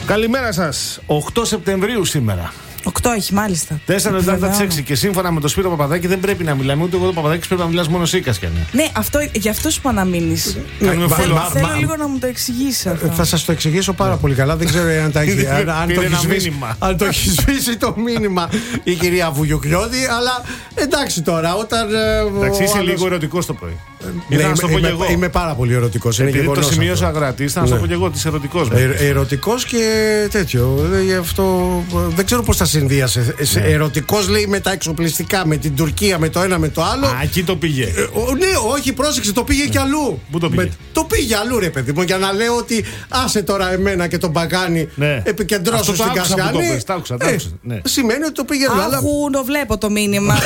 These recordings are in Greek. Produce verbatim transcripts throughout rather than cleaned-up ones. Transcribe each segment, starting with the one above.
Καλημέρα σας. οκτώ Σεπτεμβρίου σήμερα. οκτώ έχει, μάλιστα. τέσσερα εβδομήντα έξι και σύμφωνα με τον Σπύρο Παπαδάκη δεν πρέπει να μιλάμε. Ούτε εγώ το Παπαδάκη πρέπει να μιλάς μόνο εσύ, Κασιανή. Ναι, αυτό, γι' αυτό σου είπα να μείνεις. Ναι, θέλω θέλω, μα, θέλω μα, λίγο να μου το εξηγήσει αυτό. Θα σας το εξηγήσω πάρα πολύ καλά. Δεν ξέρω αν, τα έχει, αν, αν, το, έχει σβήσει, αν το έχει σβήσει το μήνυμα η κυρία Βουγιουκλιώδη. Αλλά εντάξει τώρα, όταν. Εντάξει, είσαι άλλος... λίγο ερωτικός το πρωί. Ναι, είμαι, είμαι, είμαι, είμαι πάρα πολύ ερωτικός. Επειδή το σημείωσα αγρατής, θα σου ναι. πω και εγώ ότι είσαι ερωτικός. Ε, ερωτικός και τέτοιο. Γι' αυτό δεν ξέρω πώς τα συνδύασε. Ναι. Ερωτικός λέει με τα εξοπλιστικά, με την Τουρκία, με το ένα με το άλλο. Α, εκεί το πήγε. Ε, ο, ναι, όχι, πρόσεξε, το πήγε ναι. κι αλλού. Πού το πήγε? Με, το πήγε αλλού, ρε παιδί μου, για να λέω ότι άσε τώρα εμένα και τον Παγκάνη ναι. επικεντρώσου στην Κασιανή. Τα άκουσα, τα άκουσα. Ναι. Σημαίνει ότι το πήγε αλλού. Αχ, το βλέπω το μήνυμα.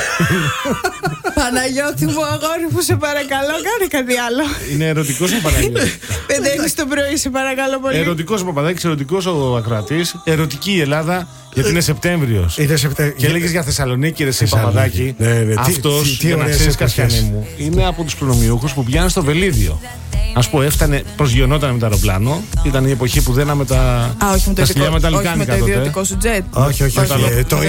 Παναγιώτη μου, αγόρι μου, σε παρακαλώ, κάνε κάτι άλλο. Είναι ερωτικός ο Παναγιώτης. Πέντε έξι το πρωί, σε παρακαλώ πολύ. Ερωτικός ο Παπαδάκης, ερωτικός ο ακροατής. Ερωτική η Ελλάδα, γιατί είναι Σεπτέμβριος. Είναι Σεπτέμβριο. Και έλεγες για Θεσσαλονίκη, ρε εσύ Παπαδάκη. Ναι, ναι. Αυτός, τι, για να ξέρεις, Κασιανή μου, είναι από τους προνομιούχους που πιάνουν στο Βελίδιο. Ας πω, έφτανε, προσγειωνόταν με το αεροπλάνο. Ήταν η εποχή που δέναμε τα, Α, όχι με το, σκυλιά με τα όχι με το ιδιωτικό σου τζετ. Όχι, όχι, όχι.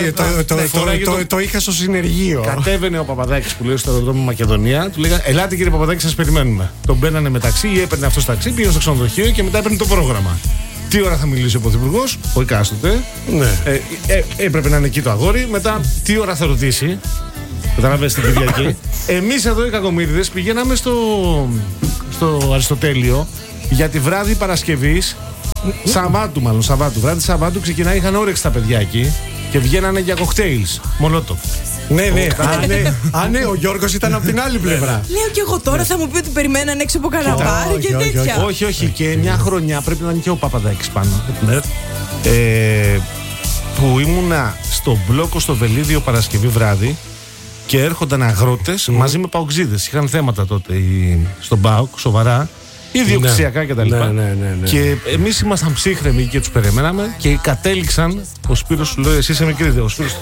Το είχα στο συνεργείο. Κατέβαινε ο Παπαδάκης που λέει στο αεροδρόμιο Μακεδονία. Του λέγανε, ελάτε κύριε Παπαδάκη, σας περιμένουμε. Τον μπαίνανε μεταξύ ή έπαιρνε αυτό ταξί, πήγαινε στο ξενοδοχείο και μετά έπαιρνε το πρόγραμμα. Τι ώρα θα μιλήσει ο Πρωθυπουργός, ο εκάστοτε. Ναι. Ε, ε, έπρεπε να είναι εκεί το αγόρι. Μετά, τι ώρα θα ρωτήσει. Καταλαβαίνετε την Κυριακή. Εμείς εδώ οι κακομοίριδες πηγαίναμε στο, στο Αριστοτέλειο για τη βράδυ Παρασκευής. Σαββάτου, μάλλον Σαββάτου. Βράδυ Σαββάτου ξεκινάει, είχαν όρεξη τα παιδιά εκεί και βγαίνανε για κοκτέιλς. Μολότοφ. Ναι, ναι. Α, ναι. Α, ναι, ο Γιώργος ήταν από την άλλη πλευρά. Λέω και εγώ τώρα θα μου πει ότι περιμέναν έξω από καναπάρι και τέτοια. Όχι, όχι. Και μια χρονιά πρέπει να είναι και ο Παπαδάκης πάνω. Ε, που ήμουνα στο μπλόκο στο Βελίδιο Παρασκευή βράδυ και έρχονταν αγρότες mm. μαζί με παοξίδες. Είχαν θέματα τότε στον ΠΑΟΚ, σοβαρά, ιδιοκτησιακά κτλ. Ναι, ναι, ναι, ναι. Και εμείς ήμασταν ψύχρεμοι και τους περιμέναμε και κατέληξαν. Ο Σπύρος σου λέει: εσύ είσαι μικρή, ο Σπύρος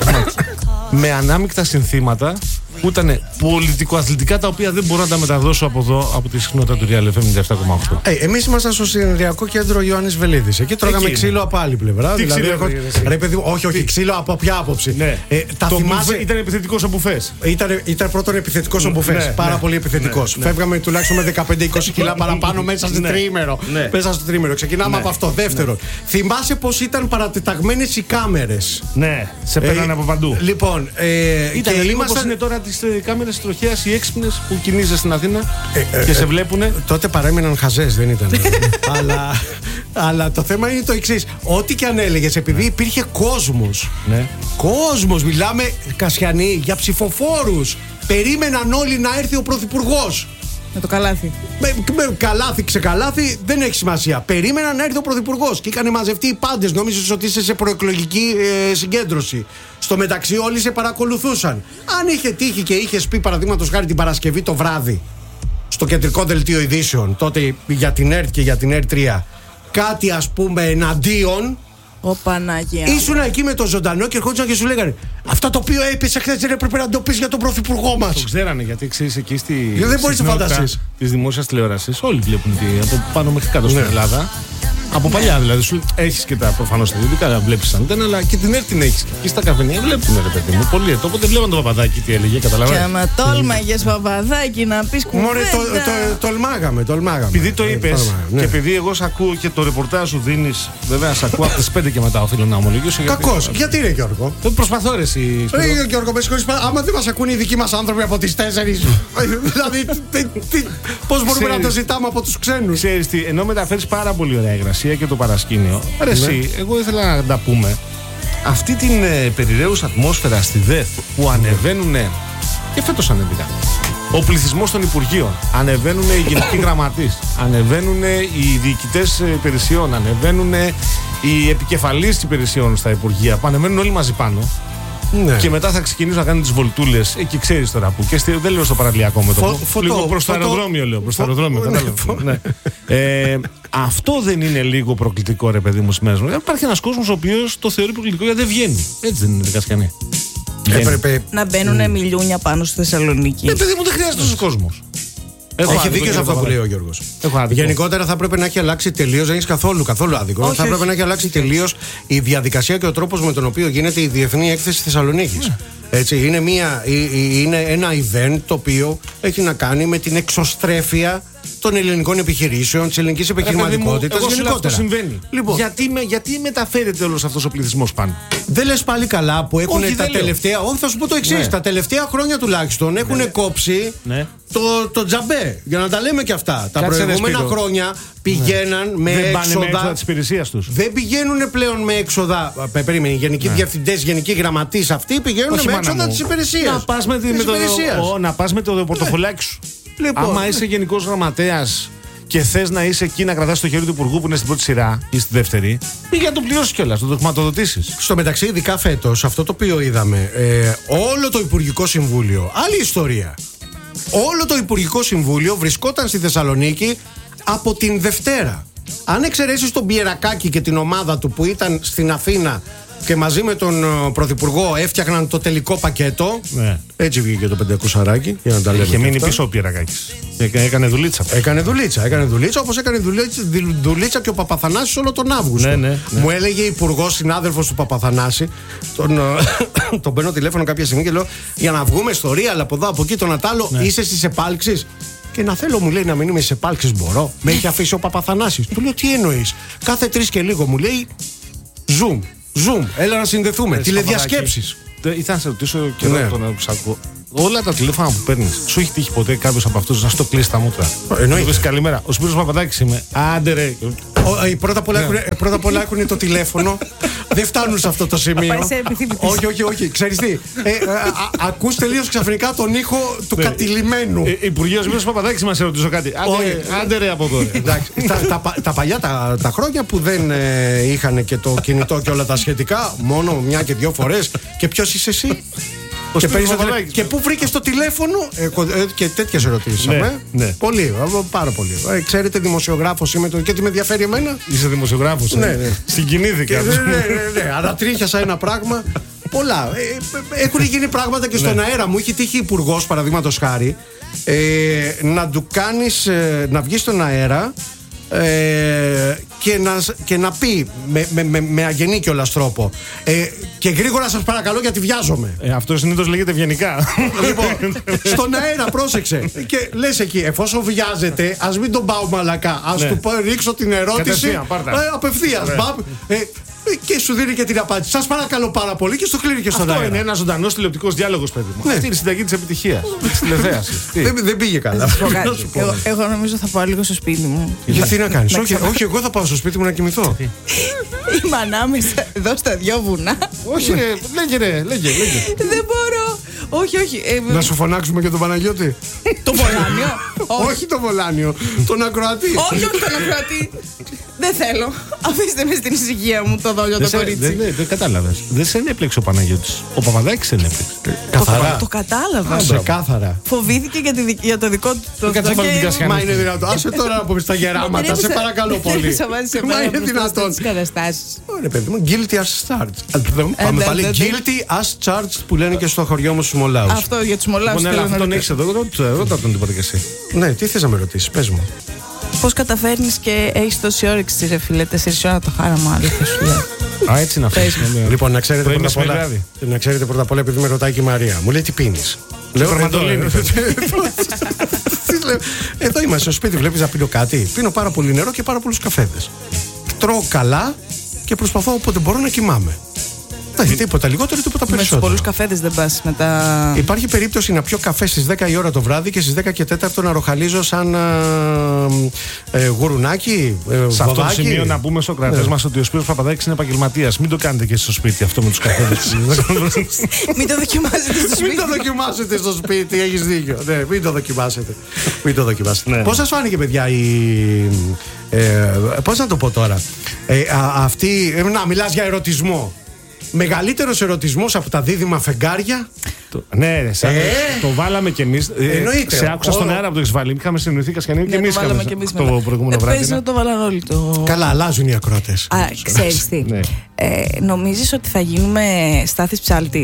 με ανάμεικτα συνθήματα που ήταν πολιτικοαθλητικά, τα οποία δεν μπορώ να τα μεταδώσω από εδώ, από τη συχνότητα του Real εφ εμ ενενήντα επτά κόμμα οκτώ. Ε, εμείς ήμασταν στο συνεδριακό κέντρο Ιωάννης Βελίδης. Εκεί τρώγαμε Εκεί ξύλο από άλλη πλευρά. Τι δηλαδή, ξύλο, έχω... ρε, παιδί, όχι, όχι, ξύλο από ποια άποψη. Ναι. Ε, τα το θυμάσαι... μπουφέ, ήταν επιθετικός ο μπουφές. Ήταν, ήταν πρώτον επιθετικός ο μπουφές. Ναι, πάρα ναι, πολύ επιθετικός. Ναι, ναι. Φεύγαμε τουλάχιστον με δεκαπέντε είκοσι κιλά παραπάνω μέσα στο τρίμερο. Ναι. Μέσα στο τρίμερο. Ξεκινάμε ναι. από αυτό. Δεύτερον, ναι. θυμάσαι πως ήταν παρατεταγμένες οι κάμερες. Ναι, σε παίρνανε από παντού. Λοιπόν, ήταν λίγο όπως είναι τώρα τις κάμερες τροχέας οι έξυπνες που κινείζεσαι στην Αθήνα ε, και ε, σε βλέπουνε. Τότε παρέμειναν χαζές, δεν ήταν. αλλά, αλλά το θέμα είναι το εξής. Ό,τι και αν έλεγες, επειδή υπήρχε κόσμος. Ναι. Κόσμος, μιλάμε, Κασιανή, για ψηφοφόρους. Περίμεναν όλοι να έρθει ο Πρωθυπουργός. Με το καλάθι. Με, με καλάθι, ξεκαλάθι, δεν έχει σημασία. Περίμεναν να έρθει ο Πρωθυπουργός και είχαν μαζευτεί οι πάντες. Νόμιζες ότι είσαι σε προεκλογική ε, συγκέντρωση. Στο μεταξύ, όλοι σε παρακολουθούσαν. Αν είχε τύχει και είχε πει, παραδείγματος χάρη, την Παρασκευή το βράδυ, στο κεντρικό δελτίο ειδήσεων, τότε για την ΕΡΤ και για την ΕΡΤ τρία, κάτι ας πούμε εναντίον. Ω Παναγία. Ήσουν εκεί με το ζωντανό και ερχόντουσαν και σου λέγανε: αυτό το οποίο έπεσε χθες δεν έπρεπε να το πεις για τον Πρωθυπουργό μας. Το ξέρανε, γιατί ξέρεις εκεί στη. Δεν μπορείς να φανταστείς. Τη δημόσια τηλεόραση, όλοι βλέπουν τι, από πάνω μέχρι κάτω στην Ελλάδα. Από παλιά δηλαδή. Σου έχεις και τα προφανώς τα δυτικά, βλέπεις αντένα, αλλά και την ΕΡΤ την έχεις. Και στα καφενεία βλέπουν, ρε παιδί μου. Πολύ ετώ. Οπότε βλέπαν το Παπαδάκι τι έλεγε, καταλαβαίνεις. Και άμα τόλμαγες, Παπαδάκι, να πεις κουβέντα. Μωρέ, το, το, τολμάγαμε, τολμάγαμε. Επειδή το είπες ναι. και επειδή εγώ σ' ακούω και το ρεπορτάζ σου δίνεις, βέβαια σ' ακούω από τις πέντε και μετά, οφείλω να ομολογήσω. Κακός. Γιατί, γιατί ρε Γιώργο. Δεν προσπαθώ ρε εσύ. Ρε Γιώργο, με συγχωρείς, άμα δεν μας ακούνε οι δικοί μας άνθρωποι από τις τέσσερις. Δηλαδή, πώς μπορούμε να το ζητάμε από τους ξένους. Ξέρεις τι, ενώ μεταφέρεις πάρα πολύ ωραία υγρασία και το παρασκήνιο. Ρε εσύ, εγώ ήθελα να τα πούμε. Αυτή την ε, περιραίουσα ατμόσφαιρα στη ΔΕΘ που ανεβαίνουν και φέτος ανέβηκαν ο πληθυσμός των Υπουργείων, ανεβαίνουν οι γενικοί γραμματείς, ανεβαίνουν οι διοικητές υπηρεσιών, ανεβαίνουν οι επικεφαλείς υπηρεσιών στα Υπουργεία, που ανεβαίνουν όλοι μαζί πάνω. Ναι. Και μετά θα ξεκινήσω να κάνω τις βολτούλες εκεί, ξέρεις τώρα που. Και στη, δεν λέω στο παραλιακό μέτωπο. Φω, λίγο προς το αεροδρόμιο λέω. Προς το αεροδρόμιο. Ναι. ε, αυτό δεν είναι λίγο προκλητικό, ρε παιδί μου, στις μέρες. Υπάρχει ένας κόσμος ο οποίος το θεωρεί προκλητικό γιατί δεν βγαίνει. Έτσι δεν είναι, Κασιανή. Έπρεπε να μπαίνουν mm. μιλιούνια πάνω στη Θεσσαλονίκη. Ναι, παιδί μου, δεν χρειάζεται τόσο κόσμος. Έχω έχει δίκιο σε αυτό που λέει ο Γιώργος. Γενικότερα θα πρέπει να έχει αλλάξει τελείως, δεν έχει καθόλου, καθόλου άδικο. Όχι, θα πρέπει να έχει αλλάξει τελείως η διαδικασία και ο τρόπος με τον οποίο γίνεται η Διεθνή Έκθεση Θεσσαλονίκης. Yeah. Έτσι, είναι, μια, είναι ένα event το οποίο έχει να κάνει με την εξωστρέφεια των ελληνικών επιχειρήσεων, της ελληνικής επιχειρηματικότητας. Γενικότερα. Αυτό συμβαίνει. Λοιπόν, γιατί, με, γιατί μεταφέρεται όλος αυτός ο πληθυσμός πάνω. Δεν λες πάλι καλά που έχουν όχι, τα τελευταία. Λέω. Όχι, θα σου πω το εξής. Ναι. Τα τελευταία χρόνια τουλάχιστον έχουν ναι. κόψει ναι. Το, το τζαμπέ. Για να τα λέμε και αυτά. Τα Κάτσε προηγούμενα χρόνια πηγαίναν ναι. με δεν έξοδα. Πάνε με έξοδα της υπηρεσίας τους. Δεν πηγαίνουν πλέον με έξοδα. Περίμενε, οι γενικοί ναι. διευθυντές, γενικοί γραμματείς αυτοί πηγαίνουν όχι με έξοδα της υπηρεσίας. Να πας με, με, το, με το πορτοφολάκι σου. Λοιπόν, άμα είσαι γενικός γραμματέας και θες να είσαι εκεί να κρατάς το χέρι του υπουργού που είναι στην πρώτη σειρά ή στη δεύτερη, ή για να το πληρώσεις κιόλας, να το χρηματοδοτήσεις. Στο μεταξύ, ειδικά φέτος, αυτό το οποίο είδαμε, ε, όλο το Υπουργικό Συμβούλιο, άλλη ιστορία. Όλο το Υπουργικό Συμβούλιο βρισκόταν στη Θεσσαλονίκη από την Δευτέρα. Αν εξαιρέσεις τον Πιερακάκη και την ομάδα του που ήταν στην Αθήνα και μαζί με τον Πρωθυπουργό έφτιαχναν το τελικό πακέτο. Ναι. Έτσι βγήκε το πεντακόσαράκι. Για να τα λέμε. Είχε μείνει πίσω ο Πιερακάκης. Έκανε δουλίτσα. Έκανε δουλίτσα. Έκανε δουλίτσα όπως έκανε δουλίτσα, δουλίτσα και ο Παπαθανάσης όλο τον Αύγουστο. Ναι, ναι, ναι. Μου έλεγε υπουργός, συνάδελφος του Παπαθανάση. Τον, τον παίρνω τηλέφωνο κάποια στιγμή και λέω: για να βγούμε στο Real από εδώ από εκεί τον Ατάλο, ναι. είσαι στις επάλξεις. Και να θέλω, μου λέει, να μην είμαι στις επάλξεις. Μπορώ. Με έχει αφήσει ο Παπαθανάσης. Του λέω: τι εννοείς? Κάθε τρεις και λίγο μου λέει: Zoom. Zoom, έλα να συνδεθούμε. Τηλεδιασκέψεις. Ήθελα να σε ρωτήσω και ναι. εδώ τον ακούσω. Όλα τα τηλέφωνα που παίρνεις, σου έχει τύχει ποτέ κάποιος από αυτούς να στο κλείσει τα μούτρα? Εννοείται. Καλημέρα. Ο Σπύρος Παπαδάκης είμαι. Άντε ρε. Πρώτα απ' όλα έχουν το τηλέφωνο. Δεν φτάνουν σε αυτό το σημείο. Όχι, όχι, όχι. Ξέρεις τι. Ακούς τελείως ξαφνικά τον ήχο του κατηλημένου. Υπουργείο Σπύρος Παπαδάκης, να σε ρωτήσω κάτι. Άντε ρε από εδώ. Τα παλιά τα χρόνια που δεν είχαν και το κινητό και όλα τα σχετικά, μόνο μια και δύο φορές. Και ποιος είσαι εσύ? Και, και πού βρήκες το τηλέφωνο? ε, και τέτοιες ερωτήσεις. Ναι, ναι. Πολύ, πάρα πολύ. Ε, ξέρετε, δημοσιογράφος είμαι και τι με ενδιαφέρει εμένα. Είσαι δημοσιογράφος? Ναι, ναι. Συγκινήθηκα. Ναι, ναι, ναι, ναι. Ανατρίχιασα ένα πράγμα. Πολλά. Ε, έχουν γίνει πράγματα και στον ναι. αέρα. Μου είχε τύχει υπουργός, παραδείγματος χάρη, ε, να του κάνεις, ε, να βγει στον αέρα. Ε, και, να, και να πει με, με, με, με αγενή κιόλας τρόπο ε, και γρήγορα σας παρακαλώ γιατί βιάζομαι. ε, Αυτό συνήθως λέγεται ευγενικά. Λοιπόν, στον αέρα πρόσεξε. Και λες εκεί, εφόσον βιάζεται, ας μην τον πάω μαλακά. Ας ναι. του ρίξω την ερώτηση ε, απευθείας ε, και σου δίνει και την απάντηση. Σας παρακαλώ πάρα πολύ και στο κλείνει και στον αυτό αέρα. Είναι ένας ζωντανός τηλεοπτικός διάλογος, παιδί μου. Ναι. Αυτή είναι η συνταγή της επιτυχίας. Της τηλεθέασης. δεν, δεν πήγε καλά. εγώ, εγώ νομίζω θα πάω λίγο στο σπίτι μου. Γιατί να κάνεις? όχι, όχι, εγώ θα πάω στο σπίτι μου να κοιμηθώ. Είμαι ανάμεσα εδώ στα δυο βουνά. Όχι, ρε, λέγε, ρε, λέγε, λέγε. Δεν μπορώ. Όχι, όχι. Ε, να σου φωνάξουμε και τον Παναγιώτη. Το Βολάνιο. Όχι το Βολάνιο. Τον ακροατή. Όχι, όχι τον ακροατή. Δεν θέλω. Αφήστε με στην ησυχία μου το δόλιο το κορίτσι. Δεν κατάλαβες. Δεν σε ενέπλεξε ο Παναγιώτης. Ο Παπαδάκης σε ενέπλεξε. Καθαρά. Το κατάλαβα. Ξεκάθαρα. Φοβήθηκε για το δικό του το δικό. Μα είναι δυνατόν. Άσε τώρα να πούμε στα γεράματα. Σε παρακαλώ πολύ. Μα είναι δυνατόν. Ωραία, παιδί μου. Guilty as charged. Πάμε πάλι. Guilty as charged που λένε και στο χωριό μου στους Μολάους. Αυτό για τους Μολάους. Αυτό τον έχεις εδώ. Ρώτα τον τίποτα και εσύ. Ναι, τι θες να με ρωτήσεις? Πες μου. Πώς καταφέρνεις και έχεις τόση όρεξη, ρε φίλε, τέσσερις ώρα το χάραμα, αλήθεια σου λέω. Α, έτσι να φέρεις. Λοιπόν, να ξέρετε, πρώτα απ' όλα, να ξέρετε πρώτα απ' όλα, επειδή με ρωτάει και η Μαρία, μου λέει τι πίνεις. Λέω Κορματολίνη. Εδώ είμαστε στο σπίτι, βλέπεις να πίνω κάτι? Πίνω πάρα πολύ νερό και πάρα πολλούς καφέδες. Τρώω καλά και προσπαθώ όποτε μπορώ να κοιμάμαι. Δεν τίποτα λιγότερο, τίποτα περισσότερο. Με πολλούς καφέδες δεν πας μετά. Υπάρχει περίπτωση να πιω καφέ στις δέκα η ώρα το βράδυ και στις δέκα και τέταρτο να ροχαλίζω σαν ε, γουρουνάκι. Ε, σε αυτό το σημείο να πούμε στους κρατές ναι. μας ότι ο Σπύρος Παπαδάκης είναι επαγγελματίας. Μην το κάνετε και στο σπίτι αυτό με τους καφέδες. Μην το δοκιμάσετε στο σπίτι. Μην το δοκιμάσετε στο σπίτι, έχεις δίκιο. Ναι, μην το δοκιμάσετε. Μην το δοκιμάσετε. Ναι. Πώς σας φάνηκε, παιδιά, η. Ε, πώς να το πω τώρα. Ε, α, αυτή. Ε, να, μιλάς για ερωτισμό. Μεγαλύτερος ερωτισμός από τα δίδυμα φεγγάρια. Το, ναι, ρε, σε, ε, το βάλαμε κι εμείς. Εννοείται. Σε άκουσα στον αέρα από το Εξβαλή. Είχαμε συνοηθεί Κασκανίου και εμείς. Το βάλαμε κι εμείς το προηγούμενο βράδυ. Παίζει να το βάλαν όλοι το. Καλά, αλλάζουν οι ακροατές. Α, ξέρεις τι. Ναι. Ε, νομίζεις ότι θα γίνουμε Στάθης Ψάλτης?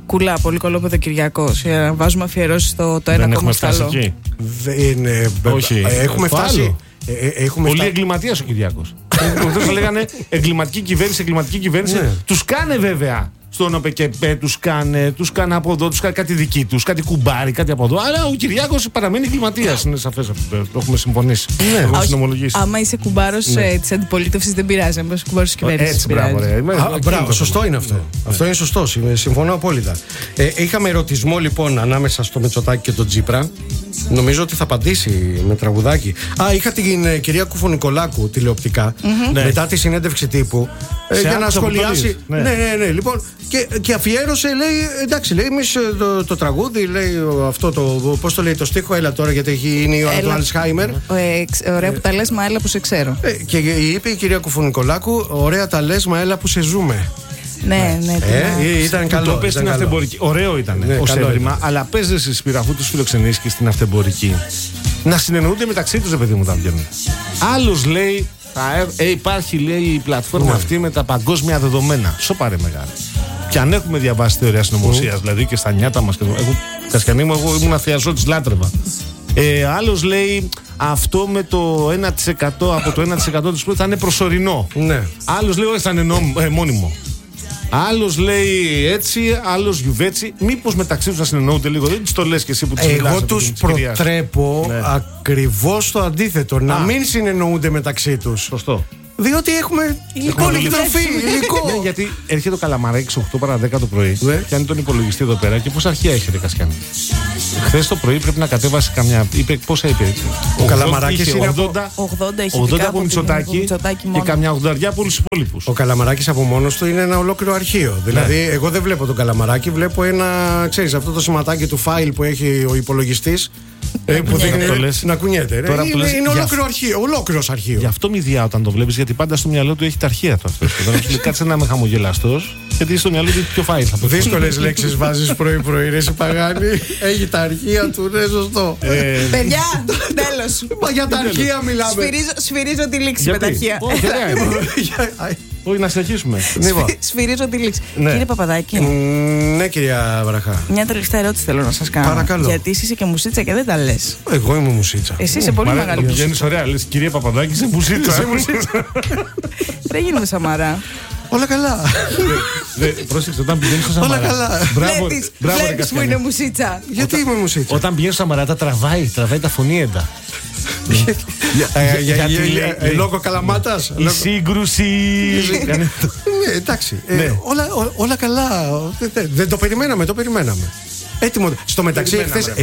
Κούλα, πολύ κολόπεδο Κυριακός. Βάζουμε αφιερώσεις στο το ένα κόμμα σταλό. Δεν, όχι. Έχουμε φτάσει. Ε, ε, έχουμε πολύ φτά... εγκληματίας ο Κυριάκος. Αυτός θα λέγανε εγκληματική κυβέρνηση, εγκληματική κυβέρνηση. Ναι. Τους κάνε βέβαια στον ΟΠΕΚΕΠΕ, τους κάνε, τους κάνε από εδώ, τους κάνε κάτι δική τους, κάτι κουμπάρι, κάτι από εδώ. Αλλά ο Κυριάκος παραμένει εγκληματίας. Είναι σαφές αυτό. Το έχουμε συμφωνήσει. Ναι. Έχουμε συνομολογήσει. Άμα είσαι κουμπάρος ναι. της αντιπολίτευσης δεν πειράζει. Αν είσαι κουμπάρος της κυβέρνησης. Έτσι, μπράβο. Ρε. Α, μπράβο, σωστό είναι αυτό. Ναι. Αυτό είναι σωστό. Συμφωνώ απόλυτα. Ε, είχαμε ερωτισμό λοιπόν ανάμεσα στο Μητσοτάκη και τον Τσίπρα. Νομίζω ότι θα απαντήσει με τραγουδάκι. Α, είχα την ε, κυρία Κουφονικολάκου τηλεοπτικά mm-hmm. ναι. μετά τη συνέντευξη τύπου ε, για να σχολιάσει. Ναι. ναι, ναι, ναι. Λοιπόν, και, και αφιέρωσε, λέει, εντάξει, λέει, εμείς το, το τραγούδι, λέει αυτό το. Πώς το λέει το στίχο, έλα τώρα γιατί έχει, είναι η ώρα του Αλσχάιμερ. Ε, ωραία που τα λες, μα έλα που σε ξέρω. Ε, και είπε η κυρία Κουφονικολάκου, ωραία τα λες, μα έλα που σε ζούμε. Ναι, ναι, ναι. Ε, ήταν καλό. Το πες στην αυτεμπορική. Ωραίο ήταν ναι, ως έβριμα, αλλά παίζει εσύ Σπύρο, αφού τους φιλοξενείς και στην αυτεμπορική, να συνεννοούνται μεταξύ τους, παιδί μου, τα βγαίνουν. Άλλος λέει, θα, ε, υπάρχει λέει η πλατφόρμα ναι. αυτή με τα παγκόσμια δεδομένα. Σοπάρε μεγάλη. Και αν έχουμε διαβάσει θεωρία συνωμοσίας, mm. δηλαδή και στα νιάτα μας, και εγώ, Κασιανή μου, εγώ ήμουν αθιαζότης, λάτρευα. Ε, άλλος λέει αυτό με το ένα τοις εκατό από το ένα τοις εκατό της θα είναι προσωρινό. Ναι. Άλλος λέει όχι, θα είναι νόμ, ε, μόνιμο. Άλλος λέει έτσι, άλλος γιουβέτσι. Μήπως μεταξύ τους να συνεννοούνται λίγο? Δεν τους το λες και εσύ που τους μιλάς. Εγώ τους προτρέπω ναι. ακριβώς το αντίθετο. Α. Να μην συνεννοούνται μεταξύ τους. Σωστό. Διότι έχουμε υλικό, τροφή, υλικό. Ναι, γιατί έρχεται ο Καλαμαράκης στις οκτώ παρά δέκα το πρωί, ναι. πιάνει τον υπολογιστή εδώ πέρα και πόσα αρχεία έχετε, Κασιάνη? Χθες το πρωί πρέπει να κατέβασε καμιά. Είπε, πόσα είπε? Ο Καλαμαράκης είναι ογδόντα, ογδόντα από Μητσοτάκη και καμιά ογδόντα από όλους τους υπόλοιπους. Ο Καλαμαράκης από μόνος του είναι ένα ολόκληρο αρχείο. Δηλαδή, ναι. εγώ δεν βλέπω τον Καλαμαράκη, βλέπω ένα, ξέρεις, αυτό το σηματάκι του file που έχει ο υπολογιστής. Ε, που δείχνει να κουνιέται. Τώρα είναι είναι ολόκληρο αρχείο, ολόκληρος αρχείο. Γι' αυτό μηδιά όταν το βλέπεις, γιατί πάντα στο μυαλό του έχει τα αρχεία του αυτό. Δεν κάτσε να είμαι χαμογελαστός, γιατί στο μυαλό του πιο φάει. Δύσκολες λέξεις βάζεις πρωί-πρωί, ρε Παγάνη. Έχει τα αρχεία του, ναι, σωστό. Παιδιά, τέλος. Μα για τα αρχεία μιλάμε. Σφυρίζω τη λήξη με τα αρχεία. Όχι, να συνεχίσουμε. Σφυρίζω τη λήξη. Κύριε Παπαδάκη. Ναι, κυρία Βραχά. Μια τελευταία ερώτηση θέλω να σας κάνω. Παρακαλώ. Γιατί εσύ είσαι και μουσίτσα και δεν τα λες. Εγώ είμαι μουσίτσα. Εσύ είσαι πολύ μεγάλη μουσίτσα. Βγαίνεις ωραία, λες κυρία Παπαδάκη, είσαι μουσίτσα. Δεν γίνουμε Σαμαρά. Όλα καλά. Πρόσεξε, όταν πηγαίνεις στο Σαμαρά. Όλα καλά. Βλέπεις που είναι μουσίτσα. Γιατί είμαι μουσίτσα? Όταν πηγαίνεις στο Σαμαρά τα τραβάει, τραβάει τα φωνήεντα. Λόγω Καλαμάτας. Η σύγκρουση. Ναι, εντάξει. Όλα καλά. Δεν το περιμέναμε, το περιμέναμε. Έτοιμο. Στο μεταξύ,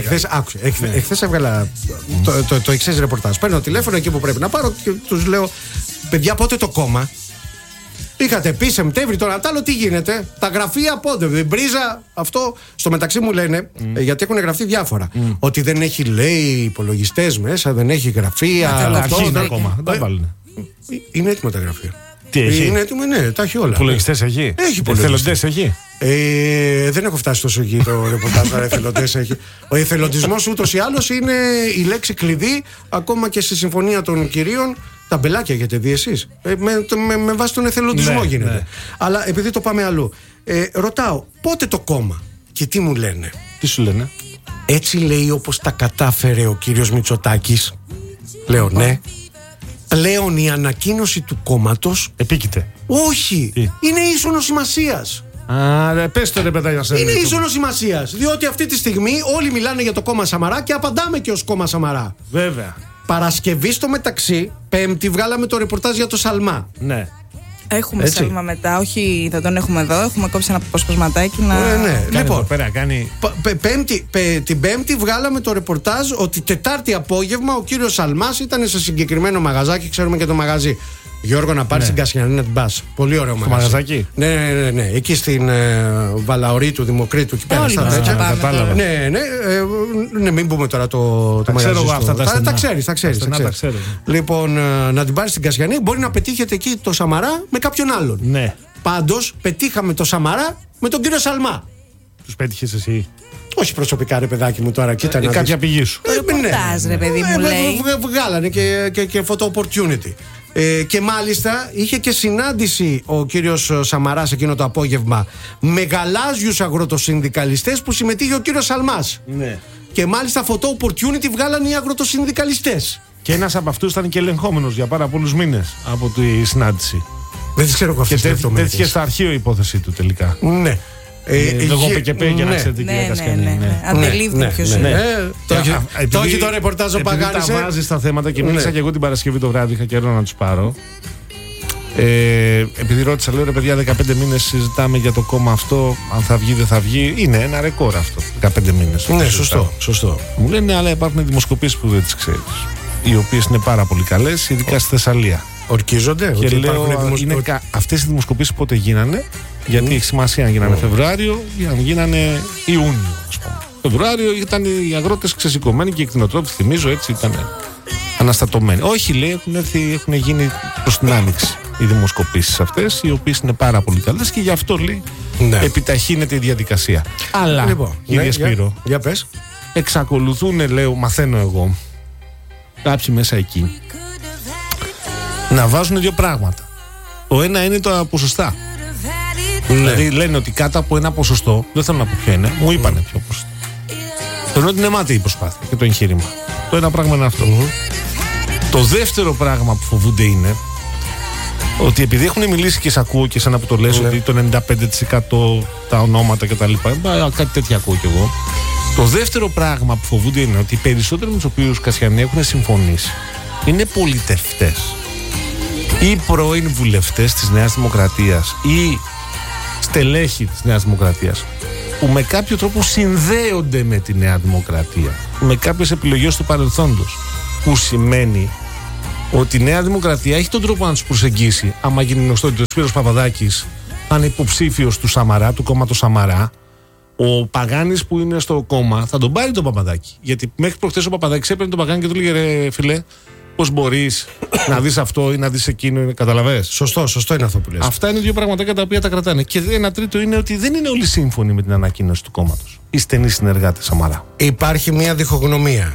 εχθές έβγαλα το εξής ρεπορτάζ. Παίρνω τηλέφωνο εκεί που πρέπει να πάρω και τους λέω, παιδιά, πότε το κόμμα? Είχατε πει Σεπτέμβρη, τον Ατάλο, τι γίνεται? Τα γραφεία πότε? Μπρίζα, αυτό. Στο μεταξύ μου λένε, mm. γιατί έχουν γραφτεί διάφορα. Mm. Ότι δεν έχει, λέει, υπολογιστές μέσα, δεν έχει γραφεία. Αλλά αρχή είναι ακόμα. Δεν βάλουν. Είναι έτοιμα τα γραφεία. Τι έχει? Είναι έτοιμο, ναι, τα έχει όλα. Υπολογιστές έχει? Έχει εθελοντές έχει? Ε, δεν έχω φτάσει τόσο εκεί το ρεπορτάζ, αλλά εθελοντές έχει. Ο εθελοντισμός ούτως ή άλλως είναι η λέξη κλειδί, ακόμα και στη συμφωνία των κυρίων. Τα μπελάκια έχετε δει εσείς. Ε, με, με, με βάση τον εθελοντισμό ναι, γίνεται. Ναι. Αλλά επειδή το πάμε αλλού. Ε, ρωτάω, πότε το κόμμα? Και τι μου λένε? Τι σου λένε? Έτσι λέει όπως τα κατάφερε ο κύριος Μητσοτάκης. Λέω ναι. Πλέον η ανακοίνωση του κόμματος. Επίκειται. Όχι. Τι? Είναι ίσονος σημασίας. Α, ρε, πες το ρε παιδάκια. Είναι ίσονος σημασίας. Διότι αυτή τη στιγμή όλοι μιλάνε για το κόμμα Σαμαρά και απαντάμε και ως κόμμα Σαμαρά. Βέβαια. Παρασκευή στο μεταξύ, Πέμπτη βγάλαμε το ρεπορτάζ για το Σαλμά. Ναι. Έχουμε έτσι. Σαλμά μετά, όχι δεν τον έχουμε εδώ, έχουμε κόψει ένα αποσπασματάκι να... Ε, ναι, κάνει λοιπόν, πέρα, κάνει... π, πέμπτη, π, την Πέμπτη βγάλαμε το ρεπορτάζ ότι Τετάρτη απόγευμα ο κύριος Σαλμάς ήταν σε συγκεκριμένο μαγαζάκι, ξέρουμε και το μαγαζί. Γιώργο, να πάρει ναι. την Κασιανή να την πας. Πολύ ωραίο μαγαζί. Μαγαζάκι. Ναι, ναι, ναι, ναι. Εκεί στην ε, Βαλαωρή του Δημοκρίτου. Εκεί πέρα στα τέτοια. Ναι, ναι, ε, ναι, μην πούμε τώρα το, το μαγαζί. Ξέρω αυτά τα τα, τα ξέρεις, τα ξέρεις. Τα ξέρεις. Τα λοιπόν, ε, να την πάρει στην Κασιανή. Μπορεί να πετύχετε εκεί το Σαμαρά με κάποιον άλλον. Ναι. Πάντως, πετύχαμε το Σαμαρά με τον κύριο Σαλμά. Τους πέτυχες εσύ? Όχι προσωπικά, ρε παιδάκι μου τώρα. Κοίτα, ή κάποια πηγή σου. Ρεπορτάζ, ρε παιδί μου, λέει. Βγάλανε και photo opportunity. Ε, και μάλιστα είχε και συνάντηση ο κύριος Σαμαράς εκείνο το απόγευμα με γαλάζιους αγροτοσυνδικαλιστές που συμμετείχε ο κύριος Σαλμάς. Ναι. Και μάλιστα photo opportunity βγάλανε οι αγροτοσυνδικαλιστές. Και ένας από αυτούς ήταν και ελεγχόμενος για πάρα πολλούς μήνες από τη συνάντηση. Δεν τις ξέρω εγώ αυτές τις λεπτομέρειες. Και τέθηκε στα αρχείο η υπόθεση του τελικά. Ναι. Λόγω πεκεπέ για να ξέρετε τι έκανε. Αντελήφθη ποιος είναι. Το έχει το ρεπορτάζ ο Παγάνης. Τα βάζει στα θέματα και μίλησα και εγώ την Παρασκευή το βράδυ. Είχα καιρό να τους πάρω. Ε, επειδή ρώτησα, λέω ρε παιδιά, δεκαπέντε μήνες συζητάμε για το κόμμα αυτό. Αν θα βγει, δεν θα βγει. Είναι ένα ρεκόρ αυτό. δεκαπέντε μήνες. Ναι, σωστό, σωστό. Μου λένε, αλλά υπάρχουν δημοσκοπήσεις που δεν τις ξέρεις. Οι οποίες είναι πάρα πολύ καλές, ειδικά στη Θεσσαλία. Ορκίζονται. Και λέω, δημοσ... είναι κα... αυτές οι δημοσκοπήσεις πότε γίνανε, γιατί mm. έχει σημασία αν γίνανε mm. Φεβρουάριο ή αν γίνανε Ιούνιο, ας πούμε. Φεβρουάριο ήταν οι αγρότες ξεσηκωμένοι και οι κτηνοτρόφοι, θυμίζω, έτσι ήταν αναστατωμένοι. Όχι, λέει, έχουν, έρθει, έχουν γίνει προς την άνοιξη οι δημοσκοπήσεις αυτές, οι οποίες είναι πάρα πολύ καλές και γι' αυτό, λέει, ναι. επιταχύνεται η διαδικασία. Αλλά, λοιπόν, κύριε ναι, Σπύρο, για, για πες. εξακολουθούν, λέω, μαθαίνω εγώ, κάποιοι μέσα εκεί, να βάζουν δύο πράγματα. Το ένα είναι τα ποσοστά. Ναι. Δηλαδή λένε ότι κάτω από ένα ποσοστό, δεν θέλω να πω ποιο είναι, μου είπανε ποιο ποσοστό. Θεωρώ ότι είναι μάταιη η προσπάθεια και το εγχείρημα. Το ένα πράγμα είναι αυτό. Mm-hmm. Το δεύτερο πράγμα που φοβούνται είναι ότι επειδή έχουν μιλήσει και σ' ακούω και σαν που το λες, ναι. ότι το ενενήντα πέντε τοις εκατό τα ονόματα κτλ. Κάτι τέτοιο ακούω κι εγώ. Το δεύτερο πράγμα που φοβούνται είναι ότι οι περισσότεροι με τους οποίους Κασιανοί έχουν συμφωνήσει είναι πολιτευτές ή πρώην βουλευτές της Νέας Δημοκρατίας ή στελέχη της Νέας Δημοκρατίας που με κάποιο τρόπο συνδέονται με τη Νέα Δημοκρατία, με κάποιες επιλογές του παρελθόντος, που σημαίνει ότι η Νέα Δημοκρατία έχει τον τρόπο να τους προσεγγίσει. Άμα γίνει γνωστό ότι ο Σπύρος Παπαδάκης θα είναι υποψήφιος του Σαμαρά, του κόμματος Σαμαρά, ο Παγάνης που είναι στο κόμμα θα τον πάρει τον Παπαδάκη. Γιατί μέχρι προχθές ο Παπαδάκης έπαιρνε τον Παγάνη και του λέγε ρε φίλε, πώς μπορείς να δεις αυτό ή να δεις εκείνο, καταλαβες. Σωστό, σωστό είναι αυτό που λες. Αυτά είναι δύο πραγματάκια τα οποία τα κρατάνε. Και ένα τρίτο είναι ότι δεν είναι όλοι σύμφωνοι με την ανακοίνωση του κόμματος. Οι στενοί συνεργάτες Σαμαρά. Υπάρχει μια διχογνωμία.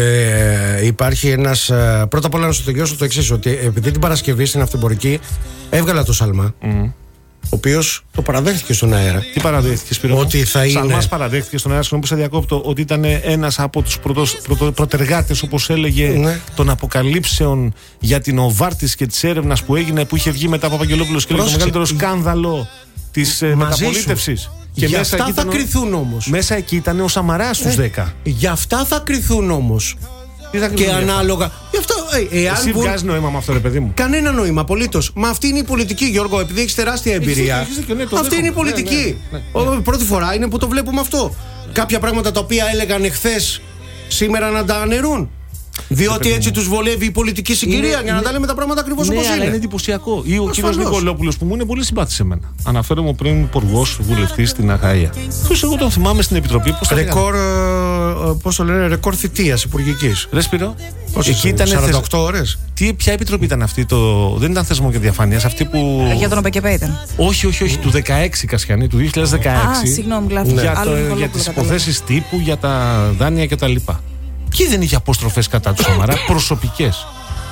Ε, υπάρχει ένας. Πρώτα απ' όλα να σου τελειώσω το εξής: ότι επειδή την Παρασκευή στην Αυτεμπορική έβγαλα το Σαλμά. Mm. Ο οποίος το παραδέχτηκε στον αέρα. Τι παραδέχτηκε, Σπύρο? Ότι θα είναι. Σαλμάς παραδέχτηκε στον αέρα, συγγνώμη που σε διακόπτω, ότι ήταν ένας από τους πρωτο, πρωτεργάτες, όπως έλεγε, ναι. των αποκαλύψεων για την οβάρτιση και της έρευνας που έγινε, που είχε βγει μετά από Παπαγγελόπουλος και έλεγε το μεγαλύτερο σκάνδαλο της ε, μεταπολίτευσης. Και για αυτά θα κρυθούν όμως. Μέσα εκεί ήταν ο Σαμαράς στους ε, δέκα. Για αυτά θα κρυθούν όμως. Και ανάλογα. Γι' αυτό, ε, εάν Εσύ βγάζει νόημα με αυτό, ρε παιδί μου. Κανένα νόημα, απολύτως. Μα αυτή είναι η πολιτική, Γιώργο, επειδή έχεις τεράστια εμπειρία. Έχεις, έχεις, ναι, αυτή είναι η πολιτική. Ναι, ναι, ναι, ναι. Πρώτη φορά είναι που το βλέπουμε αυτό. Ναι. Κάποια πράγματα τα οποία έλεγαν εχθές, σήμερα να τα αναιρούν. Διότι έτσι τους βολεύει η πολιτική συγκυρία, είναι, για να τα λέμε τα πράγματα ακριβώς ναι, όπως είναι. Είναι εντυπωσιακό. Ή ο κύριος Νικολόπουλος που μου είναι πολύ συμπάθης σε μένα. Αναφέρομαι πριν υπουργός βουλευτής στην Αχαΐα. Ποιος εγώ τον θυμάμαι στην Επιτροπή. Ρεκόρ, πώς το λένε, ρεκόρ θητείας υπουργικής. Ρε Σπύρο. Εκεί ήταν σαράντα οκτώ ώρες. Τι, ποια επιτροπή ήταν αυτή, το... δεν ήταν θεσμό και διαφάνειας, αυτή που. Για τον ΟΠΕΚΕΠΕ ήταν. Όχι, όχι, όχι, του δεκαέξι Κασιανή, του δύο χιλιάδες δεκαέξι. Α, συγγνώμη, λάθος. Για, το, για τις υποθέσεις τύπου, για τα δάνεια κτλ. Και δεν είχε αποστροφές κατά του Σαμαρά, προσωπικές.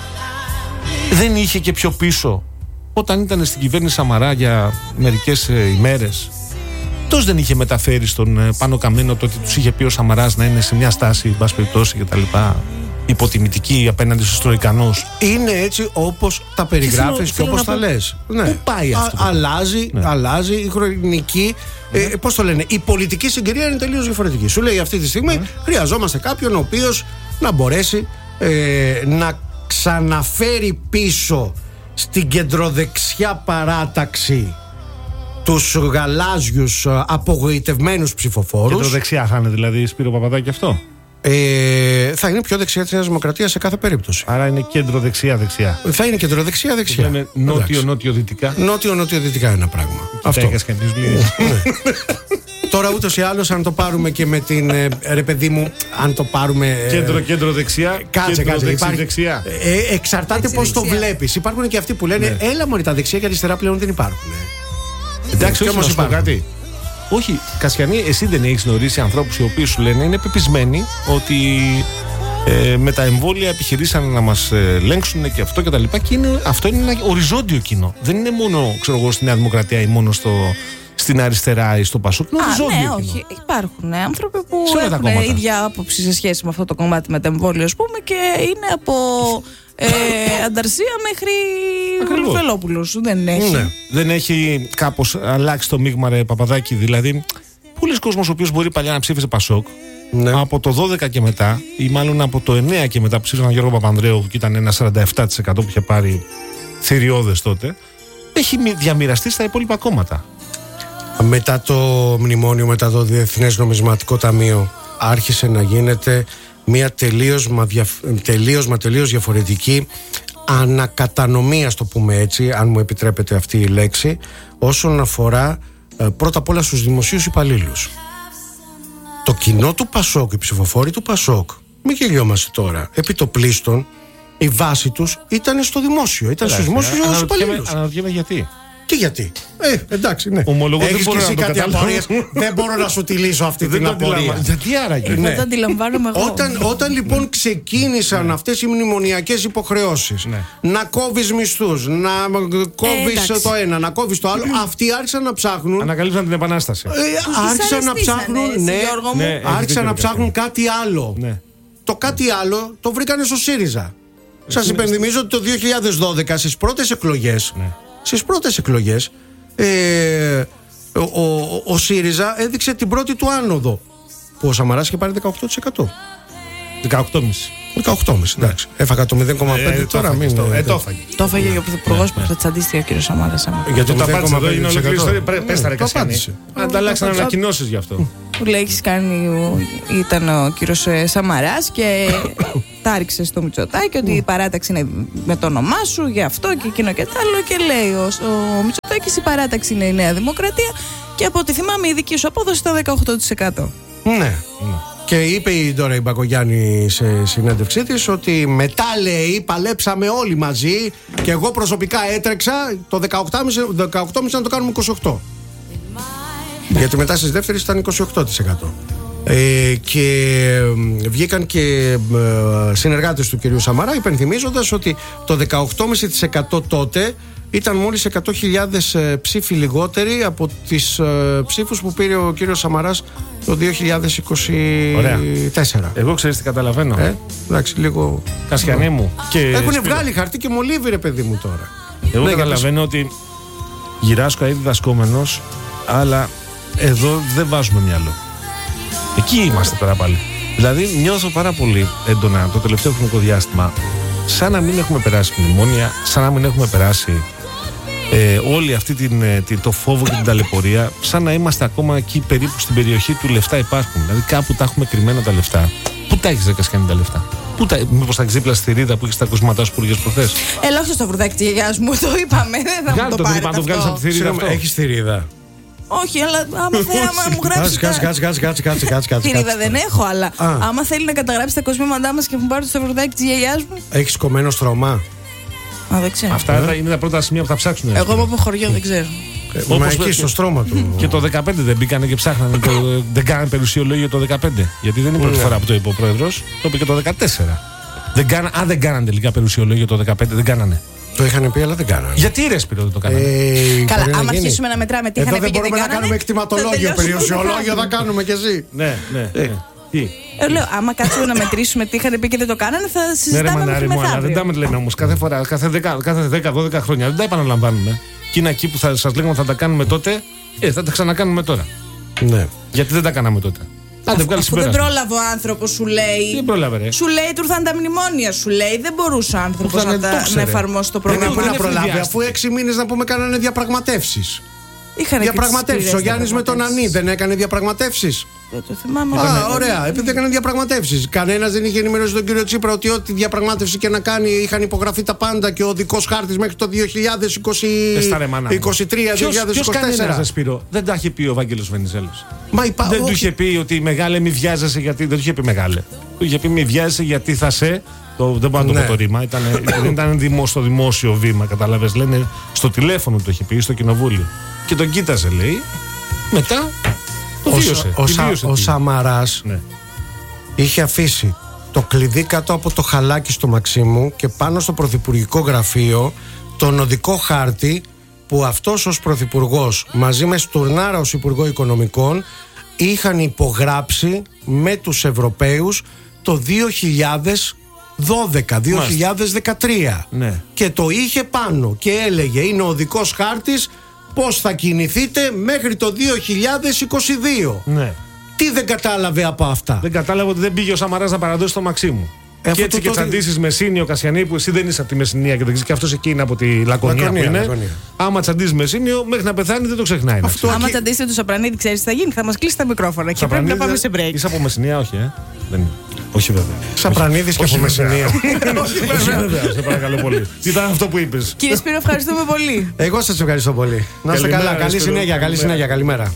Δεν είχε και πιο πίσω, όταν ήταν στην κυβέρνηση Σαμαρά για μερικές ε, ημέρες, τόσο δεν είχε μεταφέρει στον ε, Πάνο Καμένο το ότι τους είχε πει ο Σαμαράς να είναι σε μια στάση, εν πάση περιπτώσει κτλ. Υποτιμητική απέναντι στους Τροικανούς. Είναι έτσι όπως τα περιγράφεις και, και όπως τα λες. Ναι. Πού πάει αυτό? Α, αλλάζει, ναι. αλλάζει η χρονική. Ναι. Ε, πώς το λένε, η πολιτική συγκυρία είναι τελείως διαφορετική. Σου λέει αυτή τη στιγμή ναι. χρειαζόμαστε κάποιον ο οποίος να μπορέσει ε, να ξαναφέρει πίσω στην κεντροδεξιά παράταξη τους γαλάζιους απογοητευμένους ψηφοφόρους. Κεντροδεξιά θα είναι δηλαδή, Σπύρο Παπαδάκη, αυτό? Ε, θα είναι πιο δεξιά της Νέας Δημοκρατίας σε κάθε περίπτωση. Άρα είναι κεντροδεξιά-δεξιά. Θα είναι κεντροδεξιά-δεξιά. Είναι νότιο-νότιο-δυτικά. Νότιο-νότιο-δυτικά είναι ένα πράγμα. Αυτό. Τώρα ούτως ή άλλως, αν το πάρουμε και με την. Ρε παιδί μου, αν το πάρουμε. Κέντρο-κέντρο-δεξιά. Κάτσε, κάτσε. Δεξιά. Ε, εξαρτάται πώς το βλέπεις. Υπάρχουν και αυτοί που λένε ναι. έλα μωρί, τα δεξιά και αριστερά πλέον δεν υπάρχουν. Εντάξει, όμως υπάρχουν κάτι. Όχι, Κασιανή, εσύ δεν έχεις γνωρίσει ανθρώπους οι οποίοι σου λένε, είναι πεπισμένοι ότι Ε, με τα εμβόλια επιχειρήσαν να μας ελέγξουν και αυτό και τα λοιπά. Και είναι, αυτό είναι ένα οριζόντιο κοινό. Δεν είναι μόνο, ξέρω εγώ, στη Νέα Δημοκρατία ή μόνο στο, στην αριστερά ή στο Πασόκ. Είναι οριζόντιο ναι, κοινό. όχι. Υπάρχουν άνθρωποι που σε έχουν ίδια άποψη σε σχέση με αυτό το κομμάτι με τα εμβόλια, ας πούμε, και είναι από ε, Ανταρσία μέχρι Βελόπουλος. Δεν έχει. Ναι. Δεν έχει κάπως αλλάξει το μείγμα, ρε Παπαδάκη. Δηλαδή, πολλοί κόσμος ο οποίος μπορεί παλιά να ψήφιζε Πασόκ. Ναι. Από το δώδεκα και μετά, ή μάλλον από το εννέα και μετά που ψήφισαν Γιώργο Παπανδρέου, που ήταν ένα σαράντα επτά τοις εκατό που είχε πάρει θηριώδες τότε, έχει διαμοιραστεί στα υπόλοιπα κόμματα. Μετά το μνημόνιο, μετά το Διεθνές Νομισματικό Ταμείο, άρχισε να γίνεται μια τελείως μα, δια, τελείως, μα τελείως διαφορετική ανακατανομή, ας το πούμε έτσι, αν μου επιτρέπετε αυτή η λέξη, όσον αφορά ε, πρώτα απ' όλα στους δημοσίους υπαλλήλους. Το κοινό του Πασόκ, οι ψηφοφόροι του Πασόκ, μην γελιόμαστε τώρα, επί το πλήστον η βάση τους ήταν στο δημόσιο, ήταν στους δημόσιους υπαλλήλους. Αναρωτιέμαι γιατί. Τι γιατί. Ε, εντάξει, ναι. Ομολογώ Έχεις δεν μπορώ να το καταλάβω. Δεν μπορώ να σου τη λύσω αυτή την απορία. Γιατί άραγε. Δεν το αντιλαμβάνομαι εγώ. Όταν, όταν λοιπόν ξεκίνησαν ναι. αυτές οι μνημονιακές υποχρεώσεις, ναι. να κόβεις μισθούς, να κόβεις ε, το ένα, να κόβεις το άλλο, αυτοί άρχισαν να ψάχνουν. Ανακαλύψαν την Επανάσταση. Ε, άρχισαν να ψάχνουν. Έτσι, ναι, ναι, άρχισαν να ψάχνουν κάτι άλλο. Ναι. Το κάτι άλλο το βρήκανε στο ΣΥΡΙΖΑ. Σας υπενθυμίζω ότι το δύο χιλιάδες δώδεκα στις πρώτες εκλογές. Ναι. Στις πρώτες εκλογές ε, ο, ο, ο ΣΥΡΙΖΑ έδειξε την πρώτη του άνοδο, που ο Σαμαράς είχε πάρει δεκαοκτώ τοις εκατό. δεκαοκτώ κόμμα πέντε. δεκαοκτώ κόμμα πέντε, εντάξει. Έφαγα το μηδέν κόμμα πέντε ε, τώρα. Μην το, ε, το έφαγε. Το έφαγε για ο πρωθυπουργός που θα τσαντίστηκε ο κύριος Σαμάρας. Για το μηδέν κόμμα πέντε τοις εκατό. Πες τα ρε Κασιανή. Ανταλλάξαν ανακοινώσεις γι' αυτό. Που λέει έχεις κάνει, ήταν ο κύριος Σαμαράς και τα ρίξε στο Μητσοτάκη ότι η παράταξη είναι με το όνομά σου, γι' αυτό και εκείνο και τ' άλλο. Και λέει ο, ο Μητσοτάκης η παράταξη είναι η Νέα Δημοκρατία και από ό,τι θυμάμαι η δική σου απόδοση ήταν δεκαοκτώ τοις εκατό. Ναι. ναι. Και είπε η Ντόρα η Μπακογιάννη σε συνέντευξή της ότι μετά, λέει, παλέψαμε όλοι μαζί και εγώ προσωπικά έτρεξα το δεκαοκτώ κόμμα πέντε να το κάνουμε είκοσι οκτώ. Γιατί μετά στις δεύτερες ήταν είκοσι οκτώ τοις εκατό. Ε, και βγήκαν και ε, συνεργάτες του κυρίου Σαμαρά υπενθυμίζοντας ότι το δεκαοκτώ κόμμα πέντε τοις εκατό τότε ήταν μόλις εκατό χιλιάδες ε, ψήφοι λιγότεροι από τις ε, ψήφους που πήρε ο κύριος Σαμαράς το δύο χιλιάδες είκοσι τέσσερα. Ωραία. Εγώ ξέρεις τι καταλαβαίνω. Ε, εντάξει, λίγο. Κασιανή μου. Έχουν βγάλει χαρτί και μολύβι, ρε παιδί μου τώρα. Εγώ ναι, καταλαβαίνω ότι γυράσκω ήδη διδασκόμενος, αλλά εδώ δεν βάζουμε μυαλό. Εκεί είμαστε τώρα πάλι. Δηλαδή νιώθω πάρα πολύ έντονα το τελευταίο χρονικό διάστημα σαν να μην έχουμε περάσει μνημόνια, σαν να μην έχουμε περάσει ε, όλη αυτή την, την, το φόβο και την ταλαιπωρία, σαν να είμαστε ακόμα εκεί περίπου στην περιοχή του λεφτά υπάρχουν. Δηλαδή κάπου τα έχουμε κρυμμένα τα λεφτά. Πού τα έχεις, ρε Κασιανή, τα λεφτά? Πού τα, μήπως τα ξύπλα στη ρίδα που έχεις τα κοσματά σου που πήγες προχθές? Έλα, όχι στο σταυρουδάκι της γιαγιάς μου, το είπαμε. Δεν θα μου το πάρετε αυτό. Βγάλεις από τη θηρίδα αυτό. Έχεις θηρίδα? Όχι, αλλά άμα θέλει να μου γράψει. Κάτσε, κάτσε, κάτσε, κάτσε, κάτσε, κάτσε, κάτσε. Θηρίδα δεν έχω, αλλά άμα θέλει να καταγράψει τα κοσμήματά μας και μου πάρει το σταυρουδάκι της γιαγιάς μου. Έχεις κομμένο στρώμα? Α, δεν ξέρω. Αυτά είναι τα πρώτα σημεία που θα ψάξουν. Εγώ είμαι από χωριό, δεν ξέρω. Όπως εκεί στο στρώμα του. Και το δεκαπέντε δεν μπήκανε και ψάχνανε. Δεν κάνανε περιουσιολόγιο το δεκαπέντε. Γιατί δεν είναι η πρώτη φορά που το είπε ο πρόεδρος. Το είπε και το δεκατέσσερα. Αν δεν κάνανε τελικά περιουσιολόγιο το δεκαπέντε, δεν κάνανε. Το είχαν πει, αλλά δεν κάνανε. Γιατί ρε Σπύρο δεν το κάνανε? Ε, Καλά, άμα αρχίσουμε να μετράμε τι είχαν πει και δεν κάνανε. Δεν μπορούμε να κάνουμε εκτιματολόγιο, περιουσιολόγιο θα κάνουμε κι εσύ. Ναι, ναι. Τι? Ε, λέω, άμα κάτσουμε να μετρήσουμε τι είχαν πει και δεν το κάνανε, θα συζητάμε μέχρι μεθαύριο. Δεν τα λένε όμως κάθε φορά, κάθε δέκα δώδεκα χρόνια. Δεν τα επαναλαμβάνουμε. Και είναι εκεί που θα σας λέγαμε θα τα κάνουμε τότε, ε, θα τα ξανακάνουμε τώρα. Ναι. Γιατί δεν τα κάναμε τότε? Άντε, βγάλει συμπέρασμα. Δεν πρόλαβε ο άνθρωπος, σου λέει. Δεν πρόλαβε, ρε. Σου λέει, του ήρθαν τα μνημόνια, σου λέει. Δεν μπορούσε ο άνθρωπος να, να εφαρμόσει το πρόγραμμα. Δεν μπορεί να προλάβει, αφού έξι μήνες να πούμε κάνανε διαπραγματεύσεις. Διαπραγματεύσεις. Ο Γιάννης με τον Ανή δεν έκανε διαπραγματεύσεις? Δεν το θυμάμαι. Α, ωραία, επειδή έκανε διαπραγματεύσεις. Κανένας δεν είχε ενημερώσει τον κύριο Τσίπρα ότι ό,τι διαπραγμάτευση και να κάνει είχαν υπογραφεί τα πάντα και ο δικός χάρτης μέχρι το δύο χιλιάδες είκοσι τρία δύο χιλιάδες είκοσι τέσσερα. Ποιος Σπύρο? Δεν τα είχε πει ο Βάγγελος Βενιζέλος? Υπά... Δεν όχι. Του είχε πει ότι μεγάλε μη βιάζεσαι γιατί. Δεν του είχε πει μεγάλε. Του είχε πει μη βιάζεσαι γιατί θα σε. Το, δεν μπορώ να το πω το ρήμα. Ήταν, ήταν δημο, στο δημόσιο βήμα, κατάλαβες. Λένε στο τηλέφωνο το είχε πει, στο κοινοβούλιο. Και τον κοίταζε, λέει. Μετά το βίωσε. Ο, ο, Σα, ο Σαμαράς ναι. είχε αφήσει το κλειδί κάτω από το χαλάκι στο Μαξίμου και πάνω στο πρωθυπουργικό γραφείο τον οδικό χάρτη που αυτός ως πρωθυπουργός μαζί με Στουρνάρα ως Υπουργό Οικονομικών είχαν υπογράψει με τους Ευρωπαίους το δύο χιλιάδες δώδεκα δύο χιλιάδες δεκατρία. Ναι. Και το είχε πάνω και έλεγε είναι ο οδικός χάρτης πώς θα κινηθείτε μέχρι το δύο χιλιάδες είκοσι δύο. Ναι. Τι δεν κατάλαβε από αυτά? Δεν κατάλαβε ότι δεν πήγε ο Σαμαράς να παραδώσει το Μαξίμου. Ε, και έτσι το, και το, τσαντήσεις Μεσίνιο, Κασιανή, που εσύ δεν είσαι από τη Μεσσηνία και δεν ξέρεις, και αυτός εκεί είναι από τη Λακωνία, Λακωνία, που είναι. Λακωνία. Άμα τσαντήσεις Μεσίνιο, μέχρι να πεθάνει δεν το ξεχνάει. Αυτό Άμα και... τσαντήσετε του Σαπρανίδη, ξέρεις τι θα γίνει? Θα μας κλείσει τα μικρόφωνα και πρέπει να πάμε σε break. Είσαι από Μεσσηνία, όχι, ε. Δεν... Όχι βέβαια. Σαπρανίδης και από Μεσσηνία. Όχι βέβαια, σε παρακαλώ πολύ. Τι ήταν αυτό που είπες? Κύριε Σπύρο, ευχαριστούμε πολύ. Εγώ σας ευχαριστώ πολύ. Να είστε καλά. Καλή συνέχεια, καλή συνέχεια. Καλημέρα.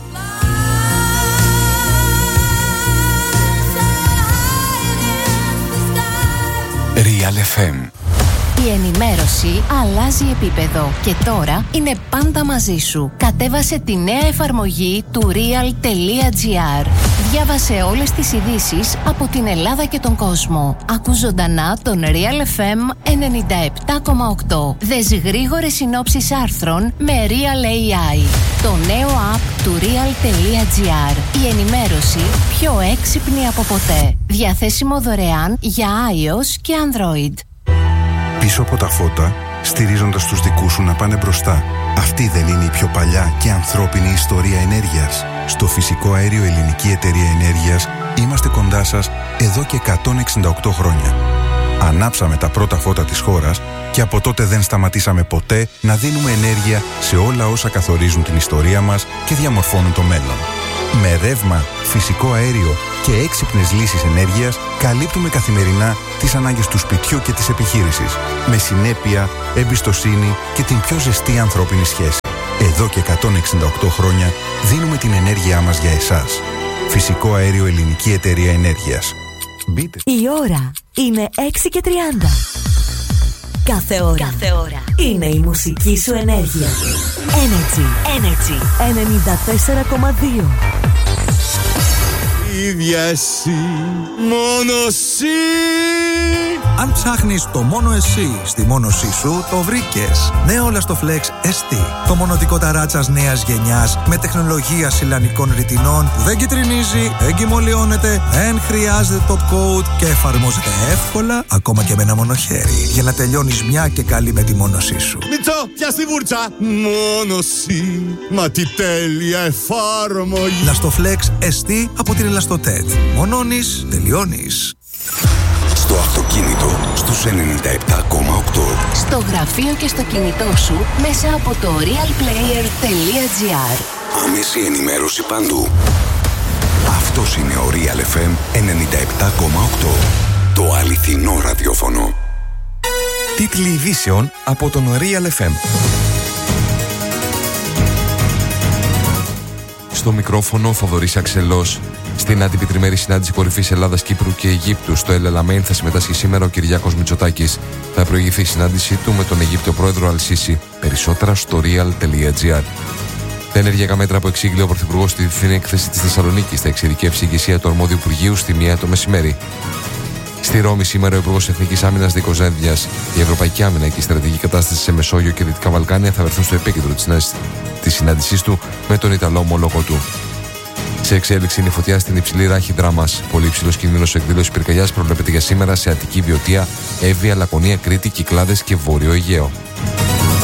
Real εφ εμ. Η ενημέρωση αλλάζει επίπεδο και τώρα είναι πάντα μαζί σου. Κατέβασε τη νέα εφαρμογή του real.gr. Διάβασε όλες τις ειδήσεις από την Ελλάδα και τον κόσμο. Ακού ζωντανά τον Real εφ εμ ενενήντα επτά κόμμα οκτώ. Δες γρήγορες συνόψεις άρθρων με Real έι άι. Το νέο app του real.gr. Η ενημέρωση πιο έξυπνη από ποτέ. Διαθέσιμο δωρεάν για iOS και Android. Πίσω από τα φώτα, στηρίζοντας τους δικούς σου να πάνε μπροστά. Αυτή δεν είναι η πιο παλιά και ανθρώπινη ιστορία ενέργειας? Στο Φυσικό Αέριο Ελληνική Εταιρεία Ενέργειας είμαστε κοντά σας εδώ και εκατόν εξήντα οκτώ χρόνια. Ανάψαμε τα πρώτα φώτα της χώρας και από τότε δεν σταματήσαμε ποτέ να δίνουμε ενέργεια σε όλα όσα καθορίζουν την ιστορία μας και διαμορφώνουν το μέλλον. Με ρεύμα, φυσικό αέριο και έξυπνες λύσεις ενέργειας καλύπτουμε καθημερινά τις ανάγκες του σπιτιού και της επιχείρησης. Με συνέπεια, εμπιστοσύνη και την πιο ζεστή ανθρώπινη σχέση. Εδώ και εκατόν εξήντα οκτώ χρόνια δίνουμε την ενέργειά μας για εσάς. Φυσικό Αέριο Ελληνική Εταιρεία Ενέργειας. Μπείτε. Η ώρα είναι έξι και τριάντα. Κάθε ώρα, Κάθε ώρα είναι η μουσική σου ενέργεια. Energy, Energy ενενήντα τέσσερα κόμμα δύο. Ίδια εσύ, μόνο εσύ. Αν ψάχνεις το μόνο εσύ στη μόνωσή σου, το βρήκες. Νέο Lastoflex ες τι. Το μονοτικό ταράτσας νέας γενιάς με τεχνολογία σιλανικών ρητινών που δεν κυτρινίζει, δεν κυμολιώνεται, δεν χρειάζεται top coat και εφαρμόζεται εύκολα ακόμα και με ένα μονοχέρι για να τελειώνεις μια και καλή με τη μόνωσή σου. Μιτσό, πιάσ' τη βούρτσα. Μόνο εσύ, μα τι τέλεια εφάρμογη. Lastoflex ες τι από την Ελαστοτέτ. Μονώνεις, τελειώνεις. Στο αυτοκίνητο στους ενενήντα επτά κόμμα οκτώ. Στο γραφείο και στο κινητό σου μέσα από το realplayer.gr. Άμεση ενημέρωση παντού. Αυτός είναι ο Real εφ εμ ενενήντα επτά κόμμα οκτώ. Το αληθινό ραδιόφωνο. Τίτλοι ειδήσεων από τον Real εφ εμ. Στο μικρόφωνο ο Θοδωρής Αξελός. Στην άτυπη τριμερή συνάντηση κορυφής Ελλάδας, Κύπρου και Αιγύπτου στο El Alamein θα συμμετάσχει σήμερα ο Κυριάκος Μητσοτάκης. Θα προηγηθεί η συνάντησή του με τον Αιγύπτιο πρόεδρο Αλ-Σίση. Περισσότερα στο real.gr. Τα ενεργειακά μέτρα που εξήγηλε ο Πρωθυπουργός στη διεθνή έκθεση της Θεσσαλονίκης θα εξειδικεύσει η ηγεσία του αρμόδιου Υπουργείου στη μία το μεσημέρι. Στη Ρώμη σήμερα ο Υπουργός Εθνικής Άμυνας Νίκος Δένδιας. Η ευρωπαϊκή άμυνα και η στρατηγική κατάσταση σε Μεσόγειο και Δυτικά Βαλκάνια θα βρεθούν στο επίκεντρο της συνάντησής του με τον Ιταλό ομόλογο του. Σε εξέλιξη είναι η φωτιά στην υψηλή ράχη Δράμας. Πολύ υψηλός κίνδυνος εκδήλωσης πυρκαγιάς προβλέπεται για σήμερα σε Αττική, Βιωτία, Εύβοια, Λακωνία, Κρήτη, Κυκλάδες και Βόρειο Αιγαίο.